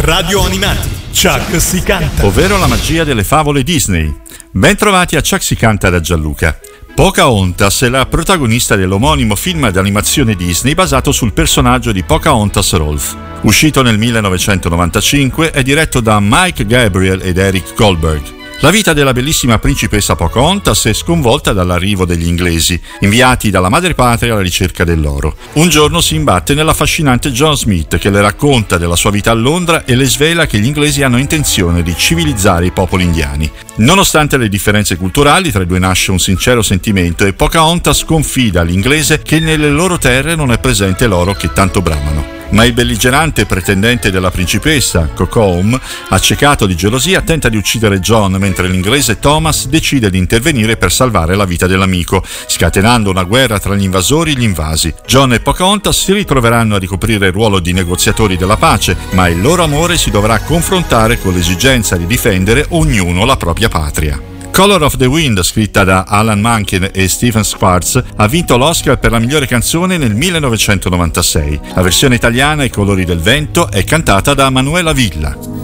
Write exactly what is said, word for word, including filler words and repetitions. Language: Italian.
Radio Animati, Chuck si canta. Ovvero la magia delle favole Disney. Ben trovati a Chuck si canta da Gianluca. Pocahontas è la protagonista dell'omonimo film d'animazione Disney basato sul personaggio di Pocahontas Rolf. Uscito nel millenovecentonovantacinque, è diretto da Mike Gabriel ed Eric Goldberg. La vita della bellissima principessa Pocahontas è sconvolta dall'arrivo degli inglesi, inviati dalla madrepatria alla ricerca dell'oro. Un giorno si imbatte nell'affascinante John Smith, che le racconta della sua vita a Londra e le svela che gli inglesi hanno intenzione di civilizzare i popoli indiani. Nonostante le differenze culturali, tra i due nasce un sincero sentimento e Pocahontas confida all'inglese che nelle loro terre non è presente l'oro che tanto bramano. Ma il belligerante pretendente della principessa, Kocoum, accecato di gelosia, tenta di uccidere John, mentre l'inglese Thomas decide di intervenire per salvare la vita dell'amico, scatenando una guerra tra gli invasori e gli invasi. John e Pocahontas si ritroveranno a ricoprire il ruolo di negoziatori della pace, ma il loro amore si dovrà confrontare con l'esigenza di difendere ognuno la propria patria. Color of the Wind, scritta da Alan Menken e Stephen Schwartz, ha vinto l'Oscar per la migliore canzone nel millenovecentonovantasei. La versione italiana, I colori del vento, è cantata da Manuela Villa.